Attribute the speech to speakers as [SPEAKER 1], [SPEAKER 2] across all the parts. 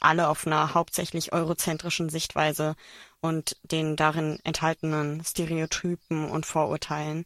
[SPEAKER 1] alle auf einer hauptsächlich eurozentrischen Sichtweise und den darin enthaltenen Stereotypen und Vorurteilen.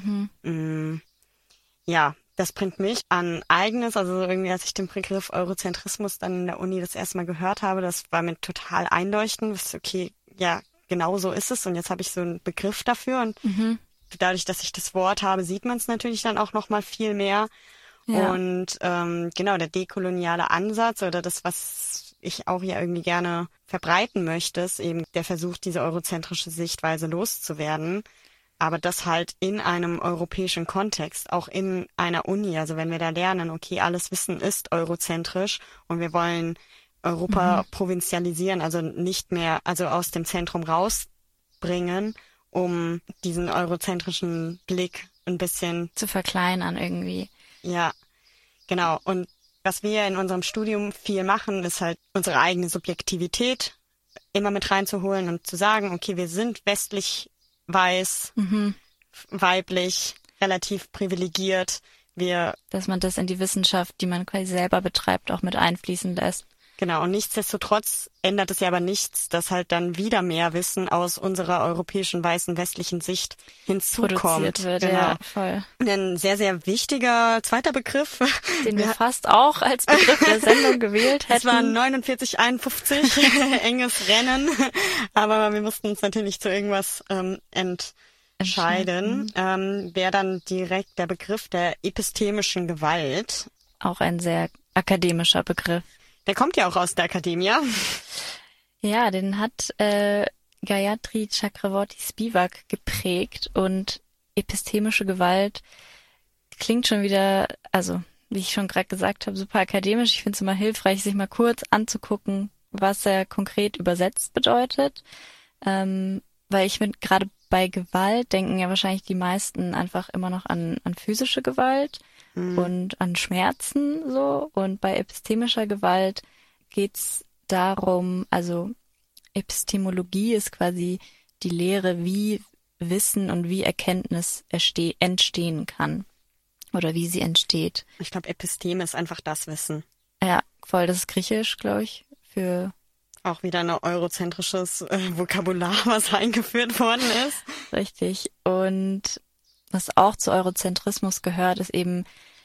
[SPEAKER 1] Ja, das bringt mich an eigenes, also irgendwie, als ich den Begriff Eurozentrismus dann in der Uni das erste Mal gehört habe, das war mir total einleuchtend. Okay, ja, genau so ist es und jetzt habe ich so einen Begriff dafür und dadurch, dass ich das Wort habe, sieht man es natürlich dann auch noch mal viel mehr.
[SPEAKER 2] Ja.
[SPEAKER 1] Und genau, der dekoloniale Ansatz oder das, was ich auch ja irgendwie gerne verbreiten möchte, ist eben der Versuch, diese eurozentrische Sichtweise loszuwerden. Aber das halt in einem europäischen Kontext, auch in einer Uni. Also wenn wir da lernen, okay, alles Wissen ist eurozentrisch und wir wollen Europa provinzialisieren, also nicht mehr, also aus dem Zentrum rausbringen, um diesen eurozentrischen Blick ein bisschen
[SPEAKER 2] zu verkleinern irgendwie.
[SPEAKER 1] Ja, genau. Und was wir in unserem Studium viel machen, ist halt unsere eigene Subjektivität immer mit reinzuholen und zu sagen, okay, wir sind westlich weiß, weiblich, relativ privilegiert.
[SPEAKER 2] Dass man das in die Wissenschaft, die man quasi selber betreibt, auch mit einfließen lässt.
[SPEAKER 1] Genau, und nichtsdestotrotz ändert es ja aber nichts, dass halt dann wieder mehr Wissen aus unserer europäischen, weißen, westlichen Sicht hinzukommt.
[SPEAKER 2] Produziert wird,
[SPEAKER 1] genau.
[SPEAKER 2] Ja, voll.
[SPEAKER 1] Ein sehr, sehr wichtiger zweiter Begriff.
[SPEAKER 2] Den wir fast auch als Begriff der Sendung gewählt hätten.
[SPEAKER 1] Es war 49:51, enges Rennen, aber wir mussten uns natürlich zu irgendwas entscheiden. Wäre dann direkt der Begriff der epistemischen Gewalt.
[SPEAKER 2] Auch ein sehr akademischer Begriff.
[SPEAKER 1] Der kommt ja auch aus der Akademie.
[SPEAKER 2] Ja, den hat Gayatri Chakravorty Spivak geprägt und epistemische Gewalt klingt schon wieder, also wie ich schon gerade gesagt habe, super akademisch. Ich finde es immer hilfreich, sich mal kurz anzugucken, was er konkret übersetzt bedeutet. Weil ich finde, gerade bei Gewalt denken ja wahrscheinlich die meisten einfach immer noch an physische Gewalt und an Schmerzen so. Und bei epistemischer Gewalt geht's darum, also Epistemologie ist quasi die Lehre, wie Wissen und wie Erkenntnis entstehen kann. Oder wie sie entsteht.
[SPEAKER 1] Ich glaube, Episteme ist einfach das Wissen.
[SPEAKER 2] Ja, voll, das ist griechisch, glaube ich, für...
[SPEAKER 1] Auch wieder ein eurozentrisches Vokabular, was eingeführt worden ist.
[SPEAKER 2] Richtig. Und was auch zu Eurozentrismus gehört, ist eben,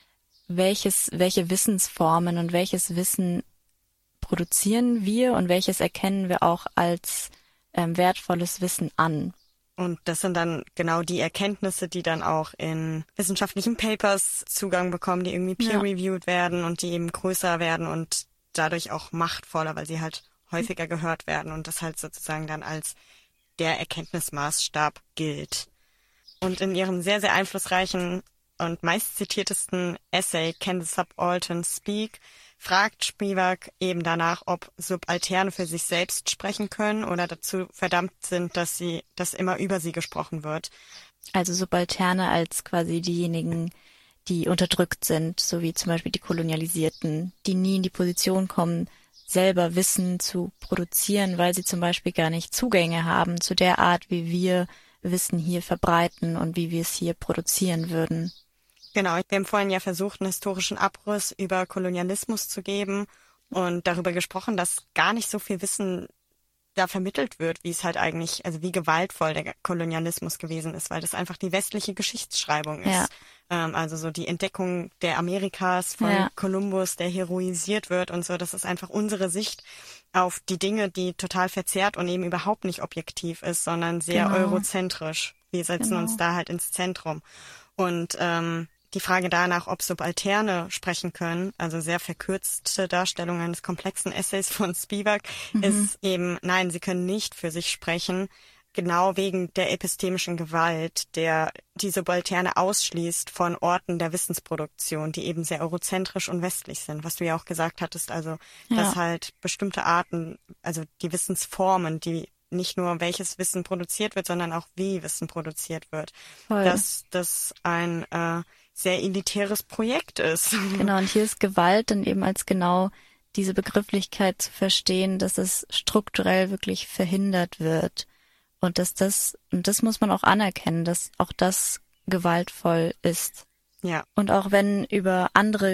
[SPEAKER 2] welche Wissensformen und welches Wissen produzieren wir und welches erkennen wir auch als wertvolles Wissen an.
[SPEAKER 1] Und das sind dann genau die Erkenntnisse, die dann auch in wissenschaftlichen Papers Zugang bekommen, die irgendwie peer-reviewed werden und die eben größer werden und dadurch auch machtvoller, weil sie halt häufiger gehört werden und das halt sozusagen dann als der Erkenntnismaßstab gilt. Und in ihrem sehr, sehr einflussreichen und meistzitiertesten Essay Can the Subaltern Speak fragt Spivak eben danach, ob Subalterne für sich selbst sprechen können oder dazu verdammt sind, dass immer über sie gesprochen wird.
[SPEAKER 2] Also Subalterne als quasi diejenigen, die unterdrückt sind, so wie zum Beispiel die Kolonialisierten, die nie in die Position kommen, selber Wissen zu produzieren, weil sie zum Beispiel gar nicht Zugänge haben zu der Art, wie wir Wissen hier verbreiten und wie wir es hier produzieren würden.
[SPEAKER 1] Genau, wir haben vorhin ja versucht, einen historischen Abriss über Kolonialismus zu geben und darüber gesprochen, dass gar nicht so viel Wissen da vermittelt wird, wie es halt eigentlich, also wie gewaltvoll der Kolonialismus gewesen ist, weil das einfach die westliche Geschichtsschreibung ist.
[SPEAKER 2] Ja.
[SPEAKER 1] Also so die Entdeckung der Amerikas von Kolumbus, der heroisiert wird und so, das ist einfach unsere Sicht auf die Dinge, die total verzerrt und eben überhaupt nicht objektiv ist, sondern sehr eurozentrisch. Wir setzen uns da halt ins Zentrum. Und die Frage danach, ob Subalterne sprechen können, also sehr verkürzte Darstellung eines komplexen Essays von Spivak, ist eben, nein, sie können nicht für sich sprechen, genau wegen der epistemischen Gewalt, der die Subalterne ausschließt von Orten der Wissensproduktion, die eben sehr eurozentrisch und westlich sind, was du ja auch gesagt hattest, also dass halt bestimmte Arten, also die Wissensformen, die nicht nur welches Wissen produziert wird, sondern auch wie Wissen produziert wird, dass das ein sehr elitäres Projekt ist.
[SPEAKER 2] Genau, und hier ist Gewalt dann eben als genau diese Begrifflichkeit zu verstehen, dass es strukturell wirklich verhindert wird. Und das muss man auch anerkennen, dass auch das gewaltvoll ist.
[SPEAKER 1] Ja.
[SPEAKER 2] Und auch wenn über andere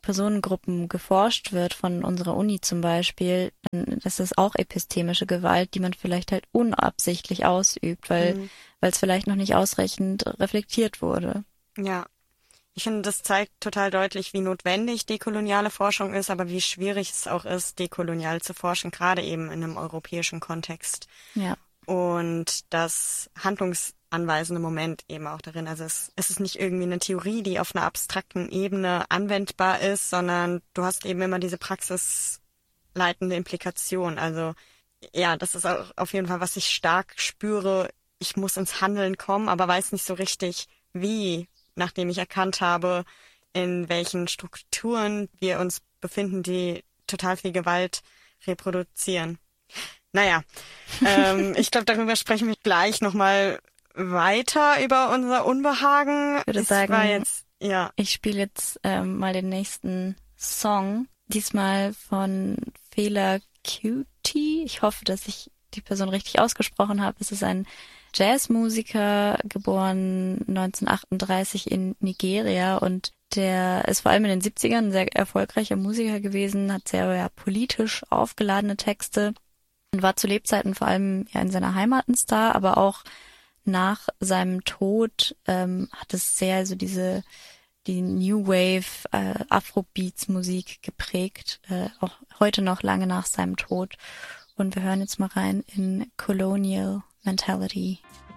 [SPEAKER 2] Personengruppen geforscht wird, von unserer Uni zum Beispiel, das ist auch epistemische Gewalt, die man vielleicht halt unabsichtlich ausübt, weil es vielleicht noch nicht ausreichend reflektiert wurde.
[SPEAKER 1] Ja. Ich finde, das zeigt total deutlich, wie notwendig dekoloniale Forschung ist, aber wie schwierig es auch ist, dekolonial zu forschen, gerade eben in einem europäischen Kontext.
[SPEAKER 2] Ja.
[SPEAKER 1] Und das handlungsanweisende Moment eben auch darin. Also es ist nicht irgendwie eine Theorie, die auf einer abstrakten Ebene anwendbar ist, sondern du hast eben immer diese praxisleitende Implikation. Also ja, das ist auch auf jeden Fall, was ich stark spüre. Ich muss ins Handeln kommen, aber weiß nicht so richtig, wie, nachdem ich erkannt habe, in welchen Strukturen wir uns befinden, die total viel Gewalt reproduzieren. Naja, ich glaube, darüber sprechen wir gleich nochmal weiter über unser Unbehagen.
[SPEAKER 2] Ich würde sagen,
[SPEAKER 1] ja.
[SPEAKER 2] Ich spiele jetzt mal den nächsten Song, diesmal von Fela Kuti. Ich hoffe, dass ich die Person richtig ausgesprochen habe. Es ist ein Jazzmusiker, geboren 1938 in Nigeria, und der ist vor allem in den 70ern ein sehr erfolgreicher Musiker gewesen, hat sehr politisch aufgeladene Texte und war zu Lebzeiten vor allem in seiner Heimat ein Star, aber auch nach seinem Tod hat es sehr so die New Wave Afrobeats-Musik geprägt, auch heute noch lange nach seinem Tod. Und wir hören jetzt mal rein in Colonial Mentality.